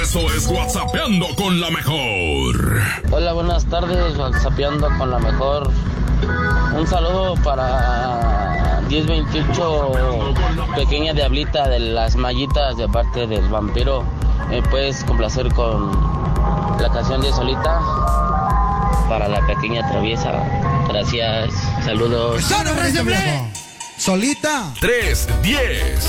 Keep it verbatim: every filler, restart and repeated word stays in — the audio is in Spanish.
Esto es WhatsAppeando con la mejor. Hola, buenas tardes, WhatsAppeando con la mejor. Un saludo para diez veintiocho, pequeña diablita de las mallitas de parte del vampiro. ¿Me puedes complacer con la canción de Solita? Para la pequeña traviesa. Gracias, saludos. Solita. tres diez